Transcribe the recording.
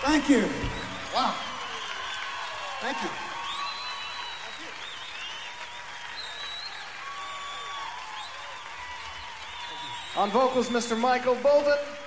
Thank you. Wow. Thank you. On vocals, Mr. Michael Bolden.